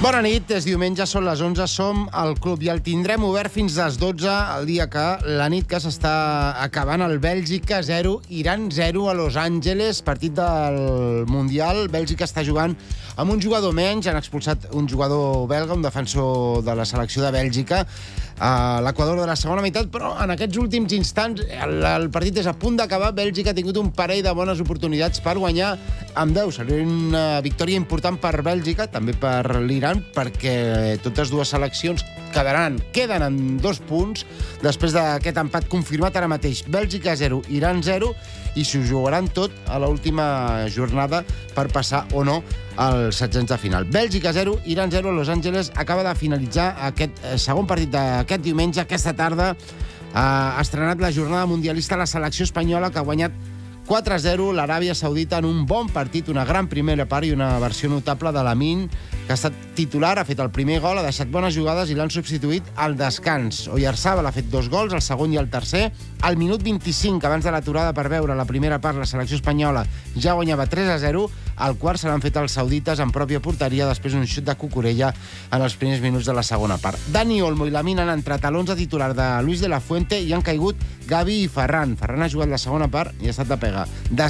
Bona nit, és diumenge, són les 11, som al club i el tindrem obert fins a les 12, el dia que la nit que s'està acabant el Bèlgica 0, Iran 0 a Los Angeles, partit del Mundial. Bèlgica està jugant amb un jugador menys, han expulsat un jugador belga, un defensor de la selecció de Bèlgica, a l'equador de la segona meitat, però en aquests últims instants el partit és a punt d'acabar. Bèlgica ha tingut un parell de bones oportunitats per guanyar amb 10. Seria una victòria important per Bèlgica, també per l'Iran, perquè totes dues seleccions queden amb 2 punts després d'aquest empat confirmat ara mateix. Bèlgica 0, Iran 0, i s'ho jugaran tot a l'última jornada per passar o no als setzents de final. Bèlgica 0, Iran 0, Los Angeles. Acaba de finalitzar aquest segon partit d'aquest diumenge. Aquesta tarda ha estrenat la jornada mundialista la selecció espanyola, que ha guanyat 4-0 l'Aràbia Saudita en un bon partit, una gran primera part i una versió notable de Lamine, que ha estat titular, ha fet el primer gol, ha deixat bones jugades i l'han substituït al descans. Oyarzabal ha fet 2 gols, el segon i el tercer. Al minut 25, abans de l'aturada per veure la primera part, la selecció espanyola ja guanyava 3-0. Al quart se l'han fet els saudites en pròpia porteria després d'un xut de Cucurella en els primers minuts de la segona part. Dani Olmo i Lamine han entrat a l'11 titular de Luis de la Fuente i han caigut Gavi i Ferran. Ferran ha jugat la segona part i ha estat de pega.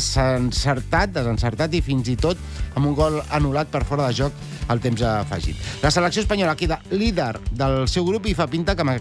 Desencertat i fins i tot amb un gol anul·lat per fora de joc al temps afegit. La selecció espanyola queda líder del seu grup i fa pinta que amb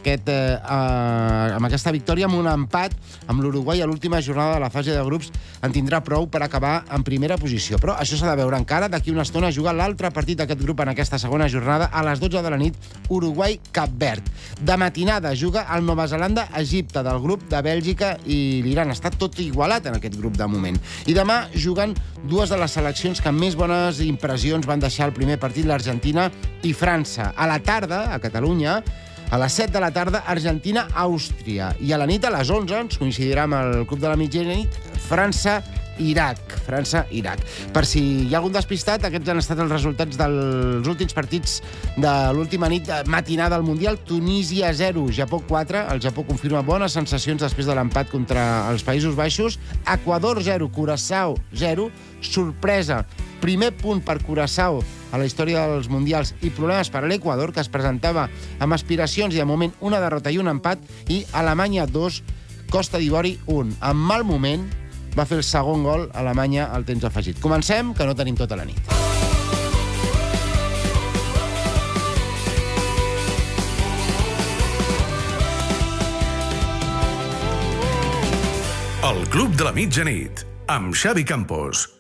aquesta victòria, amb un empat amb l'Uruguai a l'última jornada de la fase de grups, en tindrà prou per acabar en primera posició. Però això s'ha de veure encara. D'aquí una estona juga l'altre partit d'aquest grup en aquesta segona jornada a les 12 de la nit, Uruguai-Cap Verd. De matinada juga el Nova Zelanda-Egipte del grup de Bèlgica i l'Iran. Està tot igualat en aquest grup de moment. I demà juguen dues de les seleccions que amb més bones impressions van deixar el primer partit, l'Argentina i França. A la tarda, a Catalunya, a les 7 de la tarda, Argentina-Àustria. I a la nit, a les 11, ens coincidirà amb el club de la mitjanit, França-Iraq. Per si hi ha algun despistat, aquests han estat els resultats dels últims partits de l'última nit matinada del Mundial. Tunísia 0, Japó 4. El Japó confirma bones sensacions després de l'empat contra els Països Baixos. Equador 0, Curaçao 0. Sorpresa, primer punt per Curaçao a la història dels Mundials i problemes per a l'Equador, que es presentava amb aspiracions i de moment una derrota i un empat. I Alemanya 2, Costa d'Ivori 1. En mal moment va fer el segon gol a Alemanya al temps afegit. Comencem, que no tenim tota la nit. El Club de la Mitjanit, amb Xavi Campos.